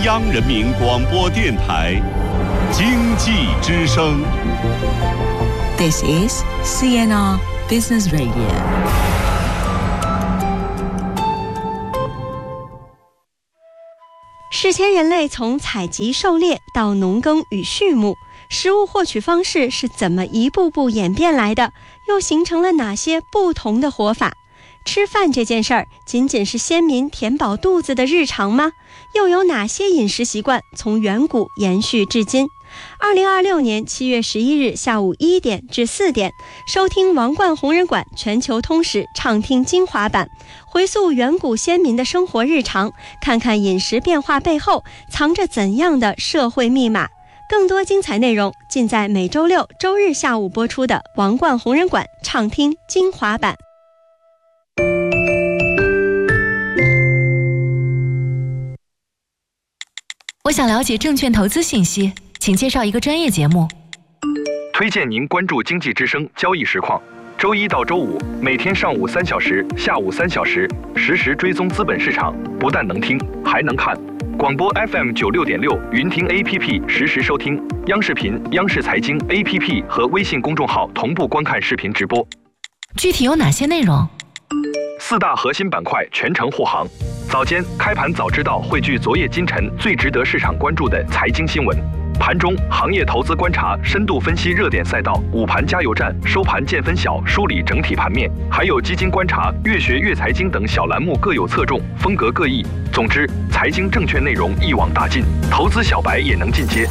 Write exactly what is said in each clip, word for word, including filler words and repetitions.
央人民广播电台经济之声。 This is C N R Business Radio。 史前人类从采集狩猎到农耕与畜牧，食物获取方式是怎么一步步演变来的？又形成了哪些不同的活法？吃饭这件事儿，仅仅是先民填饱肚子的日常吗？又有哪些饮食习惯从远古延续至今？二零二六年七月十一日下午一点至四点，收听王冠红人馆全球通史畅听精华版，回溯远古先民的生活日常，看看饮食变化背后藏着怎样的社会密码。更多精彩内容尽在每周六、周日下午播出的王冠红人馆畅听精华版。 我想了解证券投资信息，请介绍一个专业节目。 推荐您关注经济之声交易实况，周一到周五每天上午三小时、下午三小时，实时追踪资本市场，不但能听，还能看。广播 F M 九六点六，云听 A P P 实时收听，央视频、央视财经 A P P 和微信公众号同步观看视频直播。 具体有哪些内容？ 四大核心板块全程护航。早间开盘早知道汇聚昨夜今晨最值得市场关注的财经新闻。盘中行业投资观察，深度分析热点赛道，午盘加油站，收盘见分晓，梳理整体盘面，还有基金观察、越学越财经等小栏目各有侧重，风格各异。总之，财经证券内容一网打尽，投资小白也能进阶。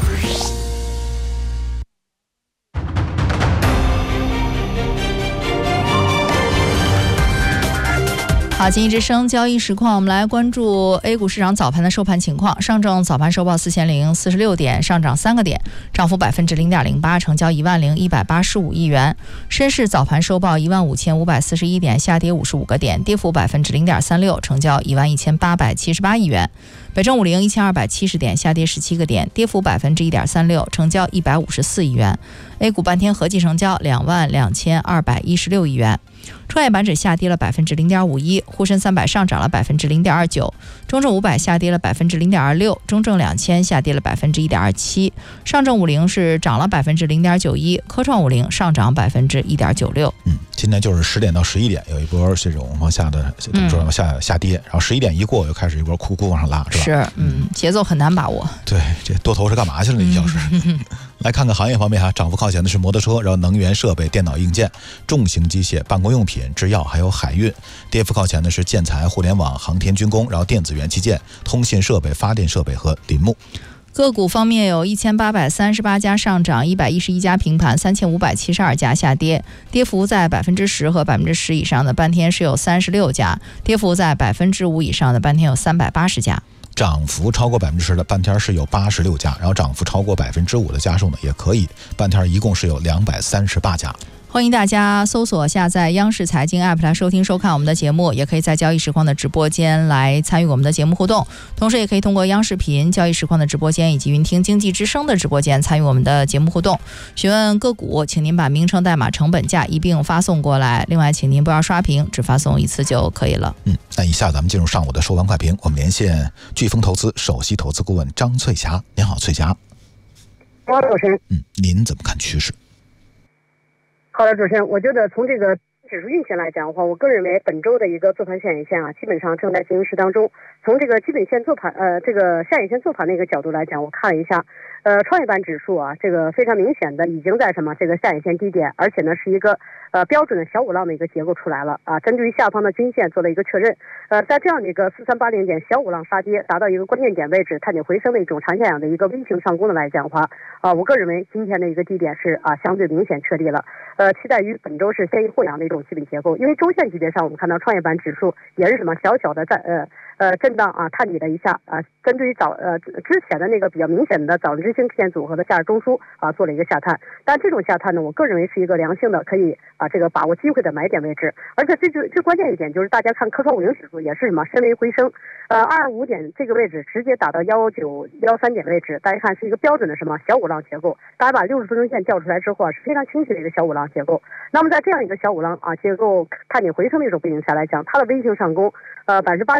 好，经济之声交易实况，我们来关注 A 股市场早盘的收盘情况。上证早盘收报四千零四十六点，上涨三个点，涨幅百分之零点零八，成交一万零一百八十五亿元。深市早盘收报一万五千五百四十一点，下跌五十五个点，跌幅百分之零点三六，成交一万一千八百七十八亿元。北证五零一千二百七十点，下跌十七个点，跌幅百分之一点三六，成交一百五十四亿元。A 股半天合计成交两万两千二百一十六亿元。创业板指下跌了百分之零点五一，沪深三百上涨了百分之零点二九，中证五百下跌了百分之零点二六，中证两千下跌了百分之一点二七，上证五零是涨了百分之零点九一，科创五零上涨百分之一点九六。 嗯，今天就是十点到十一点有一波这种往下的怎么说下、嗯、下跌，然后十一点一过又开始一波哭哭往上拉，是吧？ 是，嗯，节奏很难把握。 对，这多头是干嘛去了那一小时？嗯、来看看行业方面哈，涨幅靠前的是摩托车，然后能源设备、电脑硬件、重型机械、办公用品、制药还有海运。跌幅靠前的是建材、互联网、航天军工，然后电子元器件、通信设备、发电设备和林木。 个股方面有一千八百三十八家上涨，一百一十一家平盘，三千五百七十二家下跌，跌幅在百分之十和百分之十以上的半天是有三十六家，跌幅在百分之五以上的半天有三百八十家。 涨幅超过百分之十的半天是有八十六家，然后涨幅超过百分之五的家数呢也可以，半天一共是有两百三十八家。 欢迎大家搜索下载央视财经 App 来收听收看我们的节目，也可以在交易实况的直播间来参与我们的节目互动，同时也可以通过央视频交易实况的直播间以及云听经济之声的直播间参与我们的节目互动。询问个股，请您把名称、代码、成本价一并发送过来，另外请您不要刷屏，只发送一次就可以了。 嗯，那以下咱们进入上午的收盘快评，我们连线飓风投资首席投资顾问张翠霞。您好，翠霞。 好，主持人。 嗯，您怎么看趋势？ 好的，主持人，我觉得从这个指数运行来讲的话，我个人认为本周的一个做盘下影线啊，基本上正在进行时当中。从这个基本线做盘，呃，这个下影线做盘的一个角度来讲，我看了一下，呃，创业板指数啊，这个非常明显的已经在什么这个下影线低点，而且呢是一个呃标准的小五浪的一个结构出来了啊。针对于下方的均线做了一个确认，呃，在这样的一个四三八零点小五浪杀跌，达到一个关键点位置，探底回升的一种长线样的一个微型上攻的来讲的话，啊，我个人认为今天的一个低点是啊相对明显确立了。呃，期待于本周是先抑后扬的一种基本结构，因为周线级别上我们看到创业板指数也是什么小小的在呃呃震荡啊探底了一下啊，针对于早呃之前的那个比较明显的早日星 K 线组合的下日中枢啊做了一个下探，但这种下探呢，我个人认为是一个良性的可以啊这个把握机会的买点位置，而且最最最关键一点就是大家看科创五零指数也是什么深微回升，呃二十五点这个位置直接打到幺九幺三点位置，大家看是一个标准的什么小五浪结构，大家把六十分钟线调出来之后啊是非常清晰的一个小五浪结构。那么在这样一个小五浪啊结构探底回升的一种背景下来讲，它的微型上攻呃百分之八十概率在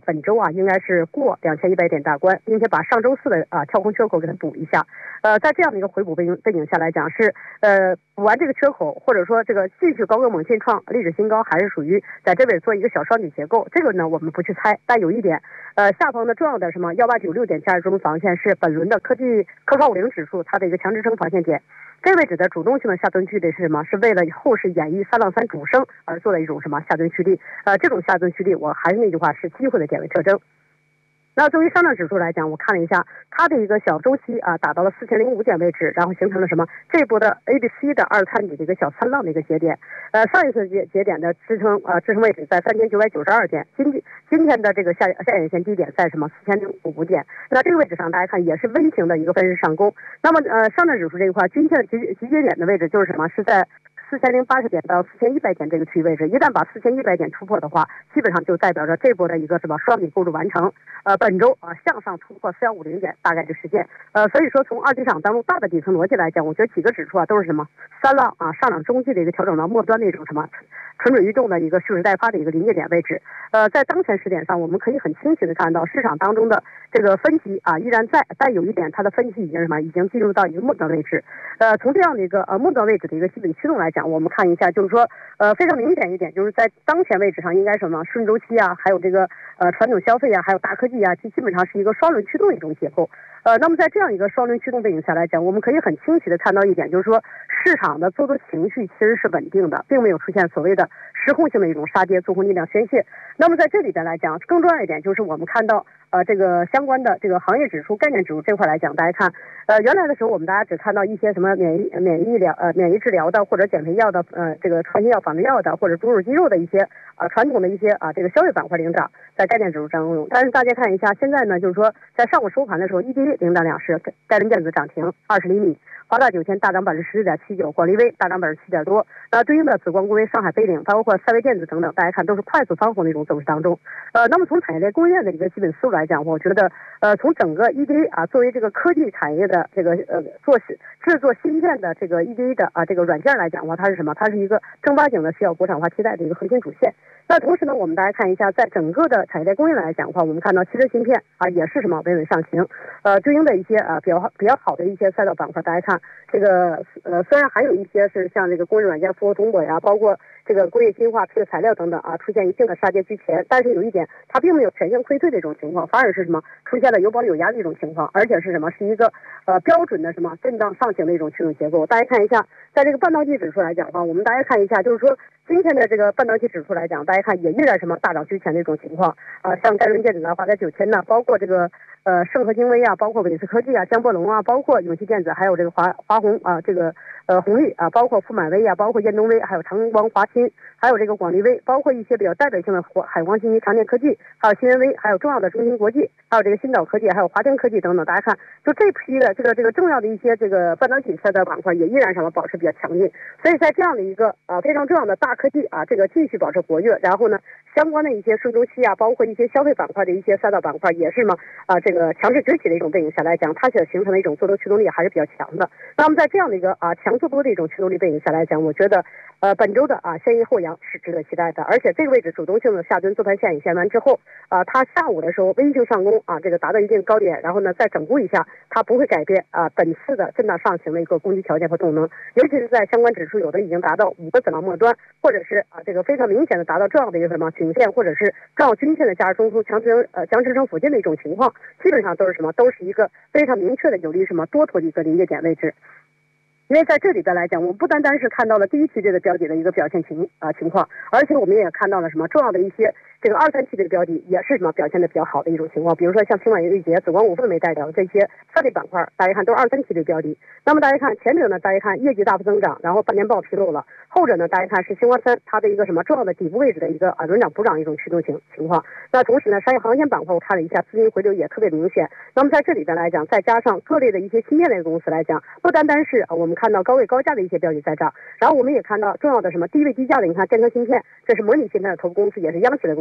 本周啊应该是过两千一百点大关，并且把上周四的啊跳空缺口给它补一下。呃，在这样的一个回补背景背景下来讲，是呃补完这个缺口，或者说这个继续高歌猛进创历史新高，还是属于在这位做一个小双底结构，这个呢我们不去猜。但有一点，呃下方的重要的什么幺八九六点价值中防线是本轮的科技科创五零指数它的一个强支撑防线点。这位置的主动性的下蹲蓄力是什么？是为了后市演绎三浪三主升而做的一种什么下蹲蓄力？呃，这种下蹲蓄力，我还是那句话，是机会的点位特征。那作为上证指数来讲，我看了一下它的一个小周期啊，达到了四千零五点位置，然后形成了什么？这波的 A B C 的二探底的一个小三浪的一个节点。呃，上一次节节点的支撑呃支撑位置在三千九百九十二点，今今天的这个下下影线低点在什么？四千零五点。那这个位置上大家看也是微型的一个分时上攻。那么呃上证指数这一块均线集集节点的位置就是什么？是在四千零八十点到四千一百点这个区域位置，一旦把四千一百点突破的话，基本上就代表着这波的一个什么双底构筑完成。呃，本周啊向上突破四幺五零点大概就实现。呃，所以说从二级市场当中大的底层逻辑来讲，我觉得几个指数啊都是什么三浪啊上涨中继的一个调整到末端的一种什么蠢蠢欲动的一个蓄势待发的一个临界点位置。呃，在当前时点上，我们可以很清晰的看到市场当中的这个分歧啊依然在，但有一点它的分歧已经什么已经进入到一个末端位置。呃，从这样的一个呃末端位置的一个基本驱动来讲，我们看一下就是说呃非常明显一点，就是在当前位置上应该什么顺周期啊，还有这个呃传统消费啊，还有大科技啊，其基本上是一个双轮驱动的一种结构。呃，那么在这样一个双轮驱动背景下来讲，我们可以很清晰的看到一点，就是说市场的做多情绪其实是稳定的，并没有出现所谓的失控性的一种杀跌，做空力量宣泄。那么在这里边来讲，更重要一点就是我们看到呃这个相关的这个行业指数、概念指数这块来讲，大家看，呃原来的时候我们大家只看到一些什么免疫免疫疗呃免疫治疗的，或者减肥药的，呃这个创新药、仿制药的，或者注入肌肉的一些啊、呃、传统的一些啊、呃、这个消费板块领涨在概念指数当中。但是大家看一下，现在呢就是说在上午收盘的时候 ，E D A 领涨两市，戴伦电子涨停二十厘米，华大九千大涨百分之十四点七九，广利威大涨百分之七点多。呃，对应的紫光国威、上海飞领，包括赛威电子等等，大家看都是快速翻红的一种走势当中。呃，那么从产业链供应链的一个基本思路来讲，我觉得呃从整个 E D A 啊作为这个科技产业的这个呃做制作芯片的这个 E D A 的啊这个软件来讲的话，它是什么？它是一个正八经的需要国产化替代的一个核心主线。那同时呢，我们大家看一下，在整个的产业链供应链来讲的话，我们看到汽车芯片啊也是什么稳稳上行。呃，对应的一些啊比较比较好的一些赛道板块，大家看这个呃虽然还有一些是像这个工业软件、复合通过呀，包括这个工业新化、配材料等等啊，出现一定的杀跌居前，但是有一点，它并没有全线溃退的一种情况，反而是什么出现了有保有压的一种情况，而且是什么是一个呃标准的什么震荡上行的一种驱动结构。大家看一下，在这个半导体指数来讲的话，我们大家看一下，就是说今天的这个半导体指数来讲，大家看也依然什么大涨居前的一种情况啊、呃，像戴伦电子啊、华彩九千呐，包括这个呃盛和精微啊，包括伟思科技啊、江波龙啊，包括永熙电子，还有这个华华虹啊，这个呃红利啊，包括富满威啊，包括燕东威，还有长光华新，还有这个广利威，包括一些比较代表性的海光信息、长电科技，还有新源威，还有重要的中芯国际，还有这个新岛科技，还有华天科技等等。大家看，就这批的这个这个重要的一些这个半导体赛道板块也依然什么保持比较强劲。所以在这样的一个啊、呃、非常重要的大科技啊这个继续保持活跃，然后呢相关的一些顺周期啊，包括一些消费板块的一些赛道板块也是嘛啊、呃、这个强势崛起的一种背景下来讲，它所形成的一种做多驱动力还是比较强的。那么在这样的一个啊强做多的一种驱动力背景下来讲，我觉得呃本周的啊先阴后阳是值得期待的，而且这个位置主动性的下蹲做盘线引线完之后啊，它下午的时候微型上攻啊，这个达到一定高点，然后呢再整固一下，它不会改变啊本次的震荡上行的一个攻击条件和动能，尤其是在相关指数有的已经达到五个子浪末端，或者是啊这个非常明显的达到重要的一个什么颈线或者是重要均线的价值中枢强支呃强支撑附近的一种情况，基本上都是什么都是一个非常明确的有利什么多头的一个临界点位置。因为在这里边来讲，我们不单单是看到了第一梯队的标的的一个表现情啊、呃、情况，而且我们也看到了什么重要的一些这个二三梯队的标的也是什么表现的比较好的一种情况，比如说像平板瑞捷、紫光五分为代表这些策略板块，大家看都是二三梯队标的。那么大家看前者呢，大家看业绩大幅增长，然后半年报披露了；后者呢，大家看是星光三它的一个什么重要的底部位置的一个啊轮涨补涨一种驱动情情况。那同时呢，商业航线板块我看了一下，资金回流也特别明显。那么在这里边来讲，再加上各类的一些芯片类的公司来讲，不单单是啊我们看到高位高价的一些标的在涨，然后我们也看到重要的什么低位低价的，你看建科芯片，这是模拟芯片的头部公司，也是央企的公司。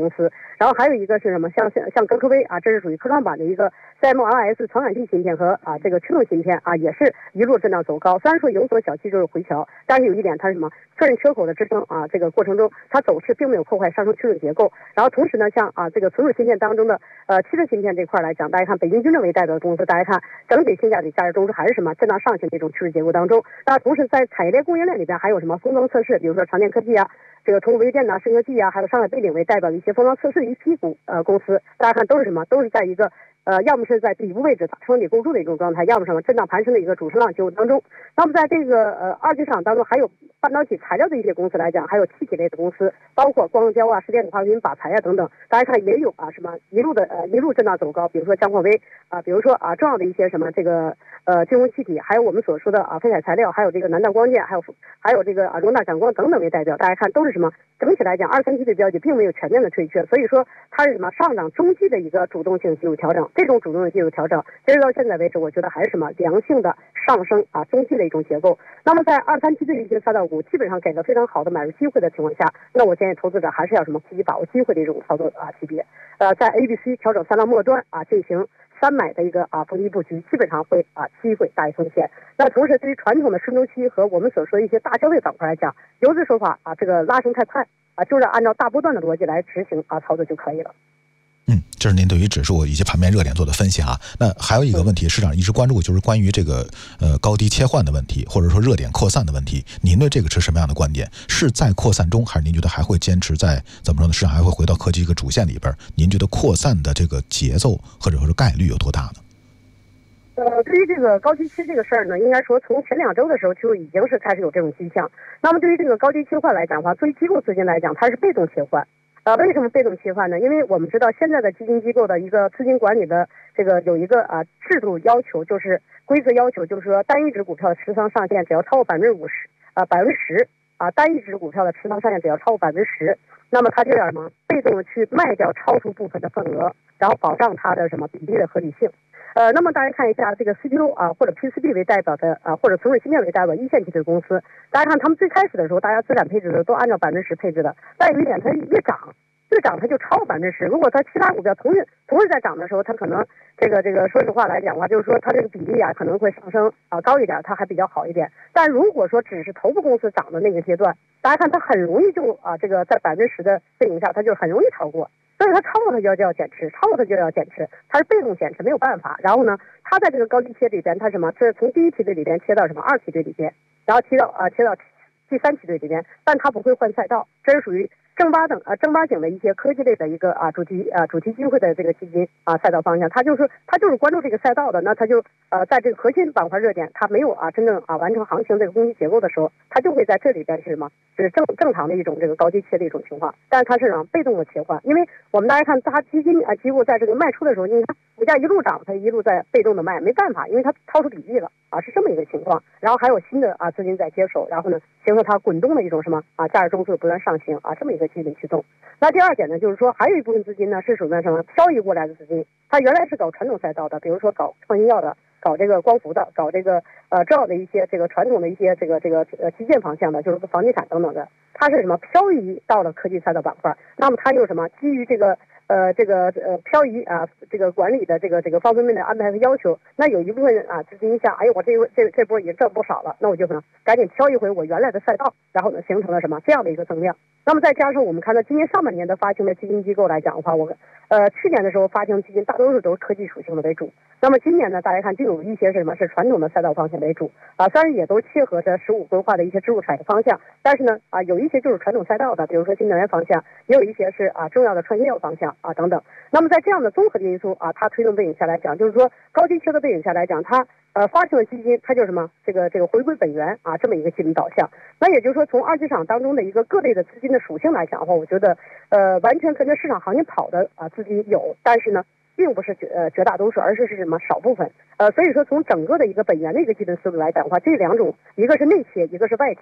司，然后还有一个是什么？像像像格科威啊，这是属于科创板的一个 C M R S 传感器芯片和啊这个驱动芯片啊，也是一路震荡走高。虽然说有所小气就是回调，但是有一点它是什么？确认缺口的支撑啊，这个过程中它走势并没有破坏上升趋势结构。然后同时呢，像啊这个存储芯片当中的呃汽车芯片这块来讲，大家看北京军政为代表的公司，大家看整体性价比价值中枢还是什么震荡上行这种趋势结构当中。那同时在产业链供应链里边还有什么封装测试，比如说长电科技啊。这个通微电呐、深科技啊，还有上海贝岭为代表的一些封装测试的一批股呃公司，大家看都是什么？都是在一个呃，要么是在底部位置撑底构筑的一种状态，要么什么震荡盘升的一个主升浪结构当中。那么在这个呃二级市场当中，还有半导体材料的一些公司来讲，还有气体类的公司，包括光标啊、市电子化学品、靶材啊等等，大家看也有啊什么一路的呃一路震荡走高，比如说江矿微啊，比如说啊重要的一些什么这个呃金融气体，还有我们所说的啊废材材料，还有这个南大光电，还有还有这个啊荣大感光等等为代表，大家看都是什么？整体来讲，二三期的标记并没有全面的退却，所以说它是什么上涨中期的一个主动性技术调整。这种主动的技术调整，截止到现在为止，我觉得还是什么良性的上升啊，中期的一种结构。那么在二三期的一些赛道股基本上给了非常好的买入机会的情况下，那我建议投资者还是要什么积极把握机会的一种操作啊级别。呃，在 A、B、C 调整三浪末端啊进行三买的一个啊逢低布局，基本上会啊机会大于风险。那同时对于传统的顺周期和我们所说的一些大消费板块来讲，游资手法啊这个拉升太快啊，就是按照大波段的逻辑来执行啊操作就可以了。 嗯，这是您对于指数以及盘面热点做的分析哈。那还有一个问题，市场一直关注，就是关于这个呃高低切换的问题，或者说热点扩散的问题。您对这个持什么样的观点？是在扩散中，还是您觉得还会坚持在怎么说呢？市场还会回到科技一个主线里边？您觉得扩散的这个节奏或者说是概率有多大呢？ 呃，对于这个高低切这个事儿呢，应该说从前两周的时候就已经是开始有这种迹象。那么对于这个高低切换来讲的话，对于机构资金来讲，它是被动切换。呃，为什么被动切换呢？因为我们知道现在的基金机构的一个资金管理的这个有一个啊制度要求，就是规则要求，就是说单一只股票的持仓上限只要超过百分之五十啊百分之十啊，单一只股票的持仓上限只要超过百分之十，那么它就要什么被动的去卖掉超出部分的份额，然后保障它的什么比例的合理性。呃，那么大家看一下这个 C P U 啊，或者 P C B 为代表的啊，或者存储芯片为代表的一线级的公司，大家看他们最开始的时候，大家资产配置的时候都按照百分之十配置的，但有一点它越涨，越涨它就超百分之十。如果它其他股票同时同时在涨的时候，它可能这个这个说实话来讲的话，就是说它这个比例啊可能会上升啊高一点，它还比较好一点。但如果说只是头部公司涨的那个阶段，大家看它很容易就啊这个在百分之十的背景下，它就很容易超过。所以它超过它就要就要减持，超过它就要减持，它是被动减持，没有办法。然后呢，它在这个高低切里边，它什么？是从第一梯队里边切到什么二梯队里边，然后切到啊、呃、切到第三梯队里边，但它不会换赛道，这是属于正八等啊正八经的一些科技类的一个啊主题啊主题机会的这个基金啊赛道方向，它就是它就是关注这个赛道的，那它就呃在这个核心板块热点，它没有啊真正啊完成行情这个供需结构的时候，它就会在这里边是什么？是正正常的一种这个高低切的一种情况，但是它是让被动的切换，因为我们大家看它基金啊机构在这个卖出的时候，你看股价一路涨，它一路在被动的卖，没办法，因为它超出比例了啊，是这么一个情况。然后还有新的啊资金在接手，然后呢形成它滚动的一种什么啊价值中枢不断上行啊这么一个基本驱动。那第二点呢，就是说还有一部分资金呢是属于什么漂移过来的资金，它原来是搞传统赛道的，比如说搞创新药的，搞这个光伏的，搞这个呃重要的一些这个传统的一些这个这个呃基建方向的，就是房地产等等的，它是什么漂移到了科技赛道板块，那么它就什么基于这个呃这个呃漂移啊这个管理的这个这个方方面面的安排和要求，那有一部分啊资金下，哎呦我这这这波已经挣不少了，那我就可能赶紧漂移回我原来的赛道，然后呢形成了什么这样的一个增量。那么再加上我们看到今年上半年的发行的基金机构来讲的话，我们呃去年的时候发行基金大多数都是科技属性的为主，那么今年呢大家看就有一些是什么是传统的赛道方向为主啊，虽然也都切合着十五规划的一些支柱产业方向，但是呢啊有一些就是传统赛道的，比如说新能源方向，也有一些是啊重要的创新药方向啊等等。那么在这样的综合的因素啊，它推动背景下来讲，就是说高低切的背景下来讲，它呃发行的基金它就是什么这个这个回归本源啊这么一个基本导向。那也就是说从二级市场当中的一个各类的资金的属性来讲的话，我觉得呃完全跟着市场行情跑的啊资金有，但是呢并不是绝呃绝大多数，而是是什么少部分。呃，所以说从整个的一个本源的一个基本思路来讲的话，这两种一个是内切，一个是外切。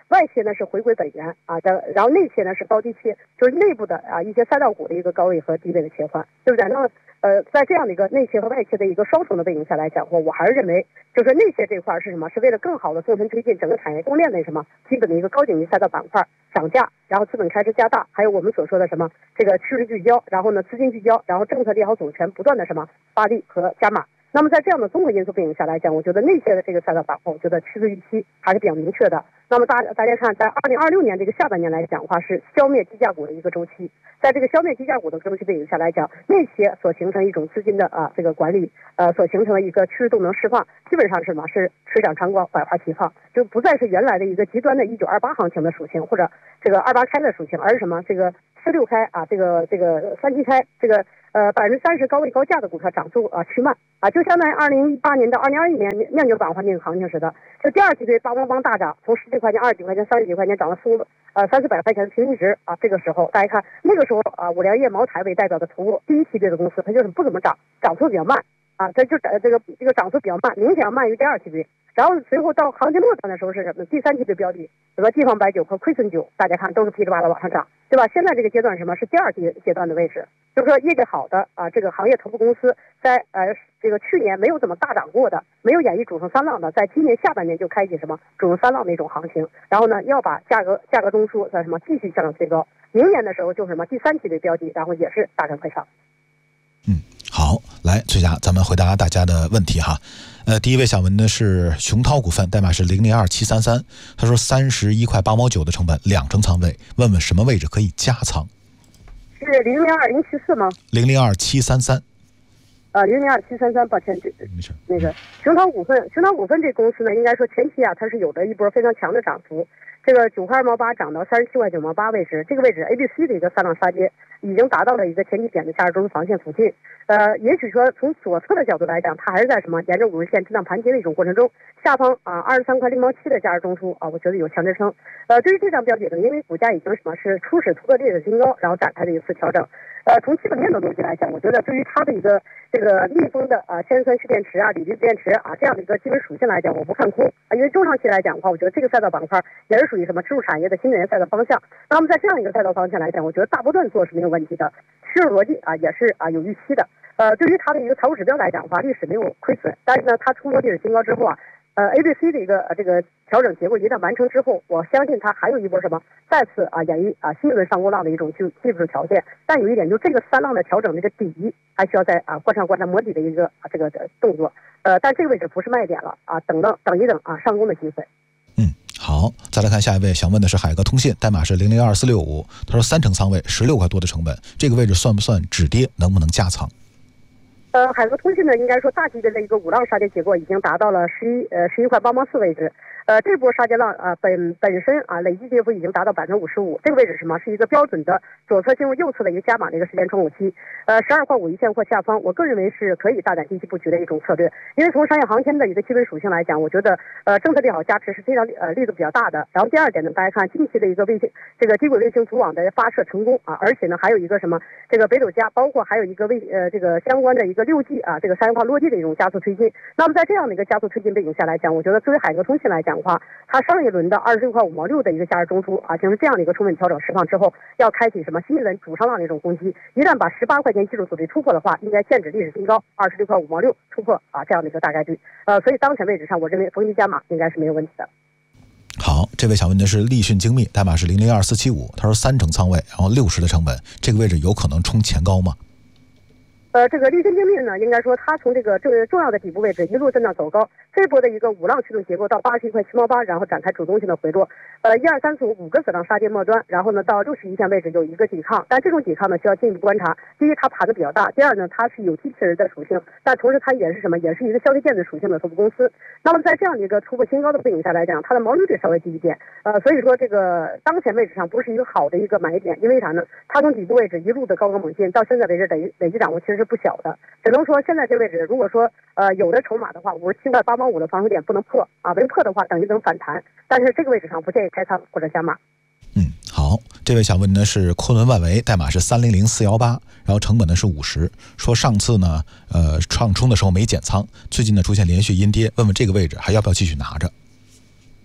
外切呢是回归本源啊，然后内切呢是高低切，就是内部的啊一些赛道股的一个高位和低位的切换，对不对？那么呃，在这样的一个内切和外切的一个双重的背景下来讲，我我还是认为，就是内切这块是什么？是为了更好的纵深推进整个产业供应链的什么基本的一个高景气赛道板块涨价，然后资本开支加大，还有我们所说的什么这个趋势聚焦，然后呢资金聚焦，然后政策利好组权不断的什么发力和加码。那么在这样的综合因素背景下来讲，我觉得内切的这个赛道板块，我觉得趋势预期还是比较明确的。那么大大家看，在二零二六年这个下半年来讲的话，是消灭低价股的一个周期。在这个消灭低价股的周期背景下来讲，内切所形成一种资金的啊这个管理，呃所形成的一个趋势动能释放，基本上是什么？是水涨船高，百花齐放，就不再是原来的一个极端的一九二八行情的属性，或者这个二八开的属性，而是什么？这个四六开啊，这个这个三七开，这个呃百分之三十高位高价的股票涨速啊趋慢啊，就相当于二零一八年到二零二一年酿酒板块那个行情似的，就第二季度梆梆梆大涨，从十几块钱、二十几块钱、三十几块钱涨到四五呃三四百块钱的平均值啊，这个时候大家看那个时候啊，五粮液、茅台为代表的头部第一梯队的公司，它就是不怎么涨，涨速比较慢啊，它就这个这个涨速比较慢，明显要慢于第二梯队。然后随后到行情末端的时候是什么？第三梯队标的，比如说地方白酒和亏损酒，大家看都是噼里啪啦往上涨，对吧？现在这个阶段是什么？是第二阶阶段的位置，就是说业绩好的啊，这个行业头部公司在呃这个去年没有怎么大涨过的，没有演绎主升三浪的，在今年下半年就开启什么主升三浪的一种行情，然后呢要把价格价格中枢在什么继续向上推高，明年的时候就是什么第三梯队标的，然后也是大涨快上。 嗯，好，来崔霞，咱们回答大家的问题哈。呃，第一位想问的是熊涛股份，代码是零零二七三三，他说三十一块八毛九的成本，两成仓位，问问什么位置可以加仓？ 是零零二零七四吗？ 零零二七三三。 呃，零零二七三三，抱歉，这没事。 那个熊涛股份，熊涛股份这公司呢，应该说前期啊，它是有的一波非常强的涨幅。这个九块二毛八涨到三十七块九毛八位置，这个位置 A B C 的一个三浪杀跌，已经达到了一个前期点的价值中防线附近。呃，也许说从左侧的角度来讲，它还是在什么沿着五日线震荡盘跌的一种过程中，下方啊二十三块零毛七的价值中枢啊，我觉得有强支撑。呃，对于这张标的呢，因为股价已经什么是初始突破历史新高，然后展开的一次调整。呃，从基本面的东西来讲，我觉得对于它的一个这个密封的啊铅酸蓄电池啊、锂离子电池啊这样的一个基本属性来讲，我不看空啊，因为中长期来讲的话，我觉得这个赛道板块也是属于什么支柱产业的新能源赛道方向。那么在这样一个赛道方向来讲，我觉得大波段做是没有问题的，趋势逻辑啊也是啊有预期的。呃，对于它的一个财务指标来讲的话，历史没有亏损，但是呢，它冲破历史新高之后啊。呃 ，A B C 的一个呃这个调整结构一旦完成之后，我相信它还有一波什么再次啊演绎啊新一轮上攻浪的一种技技术条件。但有一点，就这个三浪的调整这个底还需要在啊观察观察摸底的一个啊这个动作。呃，但这个位置不是卖点了啊，等等等一等啊上攻的机会。 嗯，好，再来看下一位，想问的是海格通信，代码是零零二四六五，他说三成仓位，十六块多的成本，这个位置算不算止跌？能不能加仓？ 呃，海格通信呢，应该说大级别的一个五浪杀跌结构已经达到了十一呃十一块八毛四位置。呃，这波杀跌浪啊、呃，本本身啊累计跌幅已经达到百分之五十五，这个位置是什么？是一个标准的左侧进入右侧的一个加码的一个时间窗口期。呃，十二块五一线或下方，我个人认为是可以大胆低吸布局的一种策略。因为从商业航天的一个基本属性来讲，我觉得呃政策利好加持是非常呃力度比较大的。然后第二点呢，大家看近期的一个卫星这个低轨卫星组网的发射成功啊，而且呢还有一个什么这个北斗加，包括还有一个卫呃这个相关的一个六 G 啊这个商业化落地的一种加速推进。那么在这样的一个加速推进背景下来讲，我觉得作为海格通信来讲的话，它上一轮的二十六块五毛六的一个价值中枢啊，形成这样的一个充分调整释放之后，要开启什么新一轮主上浪的一种攻击。一旦把十八块钱技术阻力突破的话，应该见指历史新高二十六块五毛六突破啊，这样的一个大概率。呃，所以当前位置上，我认为逢低加码应该是没有问题的。 好，这位想问的是立讯精密，代码是零零二四七五，他说三成仓位，然后六十的成本，这个位置有可能冲前高吗？ 呃，这个立讯精密呢，应该说它从这个这个重要的底部位置一路震荡走高，这波的一个五浪驱动结构到八十一块七毛八，然后展开主动性的回落。呃，一二三四五五个子浪杀跌末端，然后呢到六十一线位置有一个抵抗，但这种抵抗呢需要进一步观察。第一，它盘子比较大；第二呢，它是有机器人的属性，但同时它也是什么，也是一个消费电子属性的头部公司。那么在这样的一个突破新高的背景下来讲，它的毛利率稍微低一点。呃，所以说这个当前位置上不是一个好的一个买点，因为啥呢？它从底部位置一路的高歌猛进，到现在为止累累计涨幅其实是不小的。只能说现在这位置，如果说呃有的筹码的话，五十七块八毛五的防守点不能破啊，没破的话等一等反弹，但是这个位置上不建议开仓或者加码。 嗯，好，这位想问的是昆仑万维，代码是三零零四幺八，然后成本呢是五十，说上次呢呃上冲的时候没减仓，最近呢出现连续阴跌，问问这个位置还要不要继续拿着？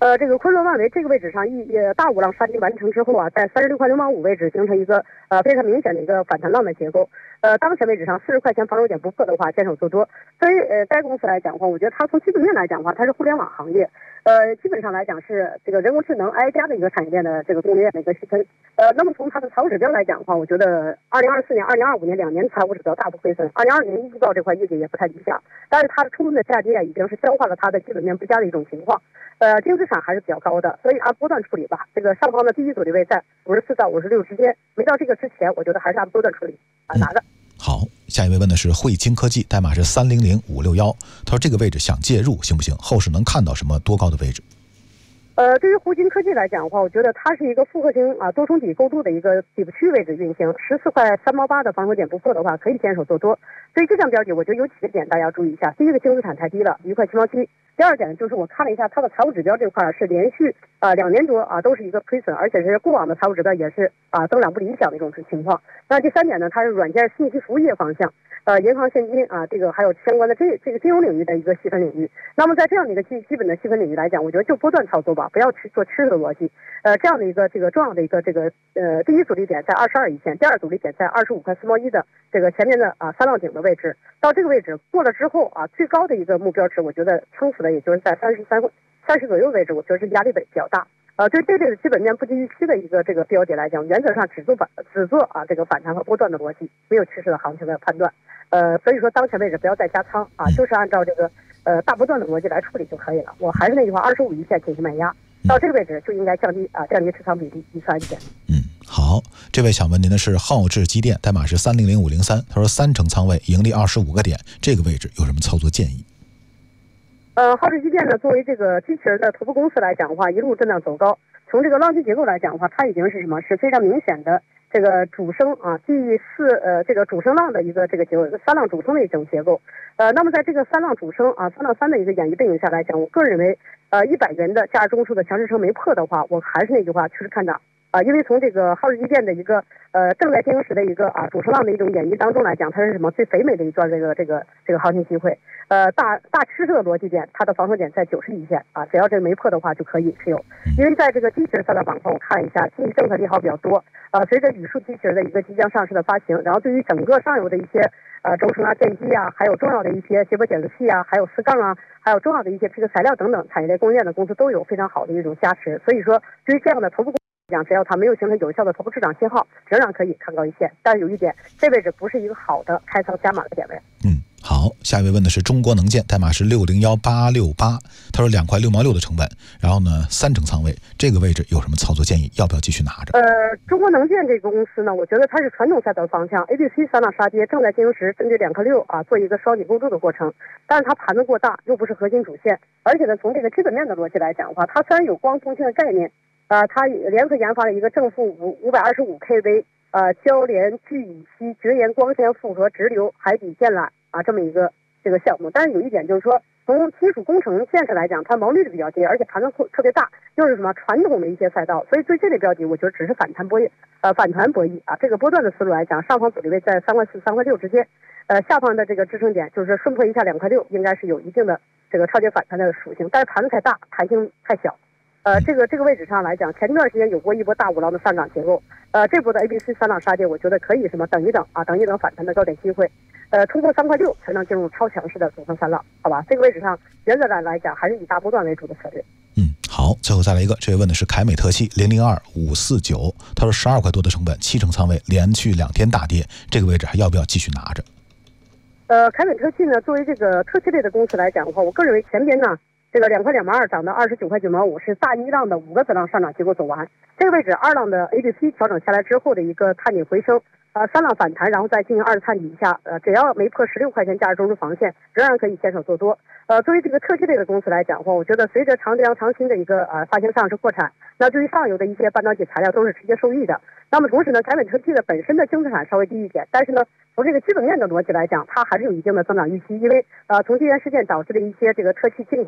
呃，这个昆仑万维这个位置上一呃大五浪杀跌完成之后啊，在三十六块六毛五位置形成一个呃非常明显的一个反弹浪的结构。呃，当前位置上四十块钱防守点不破的话，坚守做多。所以呃该公司来讲的话，我觉得它从基本面来讲的话，它是互联网行业，呃基本上来讲是这个人工智能 A I 加的一个产业链的这个供应链的一个细分。呃，那么从它的财务指标来讲的话，我觉得二零二四年、二零二五年两年财务指标大幅亏损，二零二五年预告这块业绩也不太理想，但是它的冲动的下跌啊，已经是消化了它的基本面不佳的一种情况。呃，净资产还是比较高的，所以它波段处理吧。这个上方的第一阻力位在五十四到五十六之间，没到这个之前，我觉得还是按波段处理啊拿的。 好，下一位问的是汇金科技，代码是三零零五六幺，他说这个位置想介入行不行？后市能看到什么多高的位置？ 呃，对于汇金科技来讲的话，我觉得它是一个复合型啊多重底构筑的一个底部区位置运行，十四块三毛八的防守点不破的话，可以坚守做多。所以这项标的，我觉得有几个点大家注意一下。第一个，净资产太低了，一块七毛七。第二点就是我看了一下它的财务指标这块是连续啊、呃、两年多啊都是一个亏损，而且是过往的财务指标也是啊、呃、增长不理想的一种情况。那第三点呢，它是软件信息服务业方向，呃银行现金啊这个还有相关的这这个金融领域的一个细分领域。那么在这样的一个基基本的细分领域来讲，我觉得就波段操作吧，不要去做趋势的逻辑。呃这样的一个这个重要的一个这个呃第一阻力点在二十二一线，第二阻力点在二十五块四毛一的这个前面的啊三浪顶的位置。到这个位置过了之后啊，最高的一个目标值，我觉得撑死的也就是在三十三三十左右位置，我觉得是压力比较大。呃，对这类的基本面不及预期的一个这个标的来讲，原则上只做反只做啊这个反弹和波段的逻辑，没有趋势的行情的判断。呃，所以说当前位置不要再加仓啊，就是按照这个呃大波段的逻辑来处理就可以了。我还是那句话，二十五一线进行卖压，到这个位置就应该降低啊降低持仓比例，以此安全。 嗯。好，这位想问您的是浩智机电，代码是三零零五零三，他说三成仓位，盈利二十五个点，这个位置有什么操作建议？ 呃，浩智机电呢，作为这个机器人的头部公司来讲的话，一路震荡走高。从这个浪迹结构来讲的话，它已经是什么？是非常明显的这个主升啊，第四呃这个主升浪的一个这个结构，三浪主升的一种结构。呃，那么在这个三浪主升啊，三浪三的一个演绎背景下来讲，我个人认为，呃，一百元的价值中枢的强支撑没破的话，我还是那句话，趋势看涨。啊，因为从这个浩智机电的一个呃正在进行时的一个啊主升浪的一种演绎当中来讲，它是什么最肥美的一段这个这个这个行情机会。呃，大大趋势的逻辑点，它的防守点在九十一线啊，只要这个没破的话就可以持有。因为在这个机器人三大板块，我看了一下，经济政策利好比较多啊。随着语数机器人的一个即将上市的发行，然后对于整个上游的一些呃轴承啊、电机啊，还有重要的一些谐波检测器啊，还有丝杠啊，还有重要的一些这个材料等等产业链供应链的公司都有非常好的一种加持。所以说，对于这样的头部讲，只要它没有形成有效的头部市场信号，仍然可以看高一线。但是有一点，这位置不是一个好的开仓加码的点位。 嗯，好，下一位问的是中国能建，代码是六零幺八六八，他说两块六毛六的成本，然后呢三成仓位，这个位置有什么操作建议？要不要继续拿着？ 呃，中国能建这个公司呢，我觉得它是传统赛道方向 ，A B C 三浪杀跌，正在进行时针对两颗六啊做一个双底构筑的过程，但是它盘子过大，又不是核心主线，而且呢从这个基本面的逻辑来讲的话，它虽然有光通信的概念。呃，它联合研发了一个正负五五百二十五 kV 呃交联聚乙烯绝缘光纤复合直流海底电缆啊这么一个这个项目。但是有一点就是说，从基础工程建设来讲，它毛利率比较低，而且盘子特别大，又是什么传统的一些赛道，所以对这类标的，我觉得只是反弹博弈，呃反弹博弈啊。这个波段的思路来讲，上方阻力位在三块四、三块六之间，呃下方的这个支撑点就是说顺破一下两块六，应该是有一定的这个超跌反弹的属性，但是盘子太大，弹性太小。呃，这个这个位置上来讲，前段时间有过一波大五浪的上涨结构，呃，这波的 A B C 三浪杀跌，我觉得可以什么等一等啊，等一等反弹的高点机会，呃，突破三块六才能进入超强势的主升三浪，好吧？这个位置上，原则上来讲还是以大波段为主的策略。 嗯，好，最后再来一个，这位问的是凯美特气零零二五四九，他说十二块多的成本，七成仓位，连续两天大跌，这个位置还要不要继续拿着？ 呃，凯美特气呢，作为这个特气类的公司来讲的话，我个人认为前边呢。这个两块两毛二涨到二十九块九毛五，是大一浪的五个子浪上涨结构走完。这个位置二浪的 A B C 调整下来之后的一个探底回升，呃，三浪反弹，然后再进行二次探底一下，呃，只要没破十六块钱价值中枢防线，仍然可以坚守做多。呃，作为这个特气类的公司来讲的话，我觉得随着长江长鑫的一个呃发行上市扩产，那对于上游的一些半导体材料都是直接受益的。那么同时呢，凯美特气的本身的净资产稍微低一点，但是呢，从这个基本面的逻辑来讲，它还是有一定的增长预期，因为呃，从地缘事件导致的一些这个特气进口。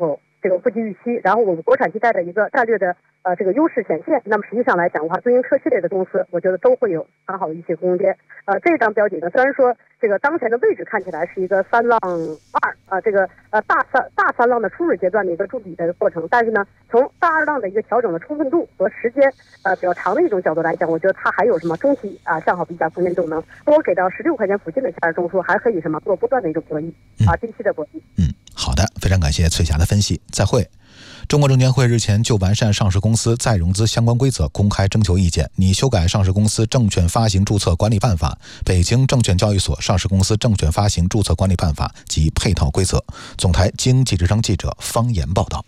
这个不及预期，然后我们国产替代的一个战略的呃这个优势显现。那么实际上来讲的话，自行车系列的公司，我觉得都会有很好的一些空间。呃，这张标题呢，虽然说这个当前的位置看起来是一个三浪二啊、呃，这个呃大三大三浪的初始阶段的一个筑底的过程，但是呢，从大二浪的一个调整的充分度和时间呃比较长的一种角度来讲，我觉得它还有什么中期啊、呃、向好比价空间动能，多给到十六块钱附近的价值中枢，还可以什么做不断的一种博弈啊，近期的博弈。 嗯，好的，非常感谢翠霞的分析，再会。中国证监会日前就完善上市公司再融资相关规则公开征求意见，拟修改上市公司证券发行注册管理办法、北京证券交易所上市公司证券发行注册管理办法及配套规则。总台经济之声记者方言报道。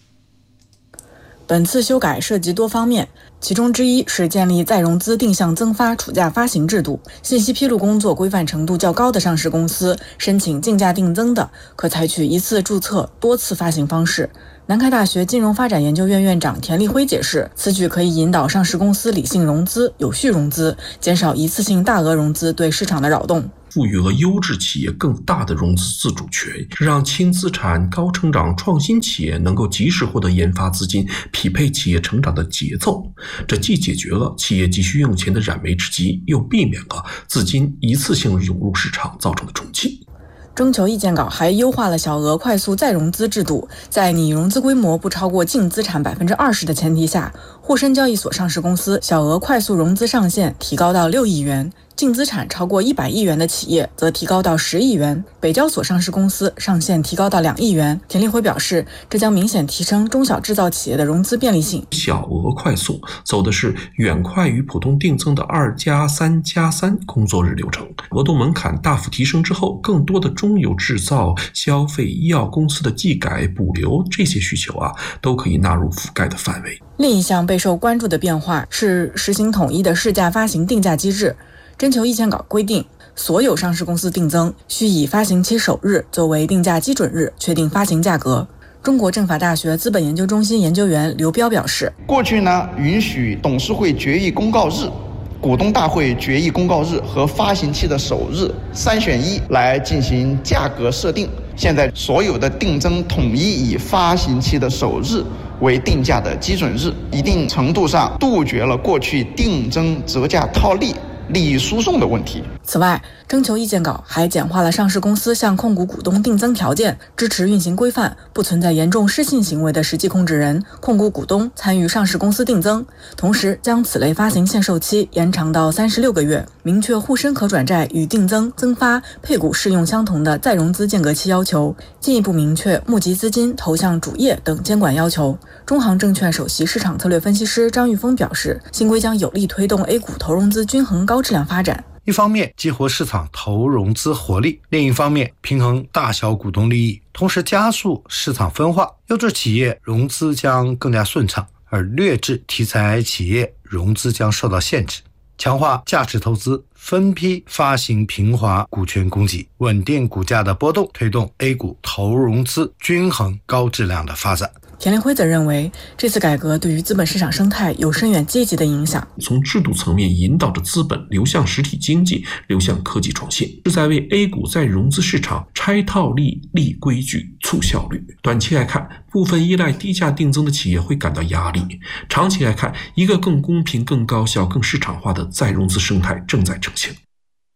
本次修改涉及多方面，其中之一是建立再融资定向增发储价发行制度，信息披露工作规范程度较高的上市公司申请竞价定增的，可采取一次注册多次发行方式。南开大学金融发展研究院院长田立辉解释，此举可以引导上市公司理性融资、有序融资，减少一次性大额融资对市场的扰动， 赋予了优质企业更大的融资自主权，让轻资产、高成长、创新企业能够及时获得研发资金，匹配企业成长的节奏。这既解决了企业急需用钱的燃眉之急，又避免了资金一次性涌入市场造成的重击。 征求意见稿还优化了小额快速再融资制度，在拟融资规模不超过净资产百分之二十的前提下，沪深交易所上市公司小额快速融资上限提高到六亿元，净资产超过一百亿元的企业则提高到十亿元，北交所上市公司上限提高到两亿元。田立辉表示，这将明显提升中小制造企业的融资便利性。 小额快速走的是远快于普通定增的二加三加三工作日流程，额度门槛大幅提升之后，更多的中游制造、消费、医药公司的技改、补流这些需求啊，都可以纳入覆盖的范围。 另一项备受关注的变化是实行统一的市价发行定价机制。征求意见稿规定，所有上市公司定增需以发行期首日作为定价基准日确定发行价格。中国政法大学资本研究中心研究员刘彪表示， 过去呢，允许董事会决议公告日、股东大会决议公告日和发行期的首日三选一来进行价格设定，现在所有的定增统一以发行期的首日为定价的基准日，一定程度上杜绝了过去定增折价套利、利益输送的问题。 此外，征求意见稿还简化了上市公司向控股股东定增条件，支持运行规范，不存在严重失信行为的实际控制人、控股股东参与上市公司定增，同时将此类发行限售期延长到三十六个月，明确沪深可转债与定增、增发、配股适用相同的再融资间隔期要求，进一步明确募集资金投向主业等监管要求。中航证券首席市场策略分析师张玉峰表示，新规将有力推动 A 股投融资均衡高质量发展。 一方面激活市场投融资活力，另一方面平衡大小股东利益，同时加速市场分化，优质企业融资将更加顺畅，而劣质题材企业融资将受到限制。强化价值投资，分批发行平滑股权供给，稳定股价的波动，推动 A 股投融资均衡高质量的发展。 田立辉则认为，这次改革对于资本市场生态有深远积极的影响， 从制度层面引导着资本流向实体经济，流向科技创新，是在为 A 股再融资市场拆套利、立规矩、促效率。短期来看，部分依赖低价定增的企业会感到压力；长期来看，一个更公平、更高效、更市场化的再融资生态正在成型。